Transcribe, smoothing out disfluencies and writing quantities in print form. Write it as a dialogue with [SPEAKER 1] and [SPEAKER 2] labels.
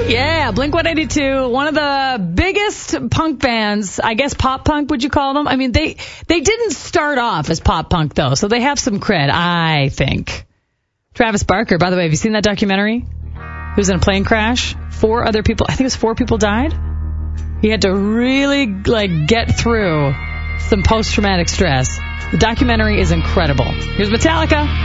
[SPEAKER 1] Yeah, Blink-182, one of the biggest punk bands, I guess pop punk, would you call them? I mean, they didn't start off as pop punk, though, so they have some cred, I think. Travis Barker, by the way, have you seen that documentary? He was in a plane crash. 4 other people, I think it was 4 people died. He had to really, get through some post-traumatic stress. The documentary is incredible. Here's Metallica.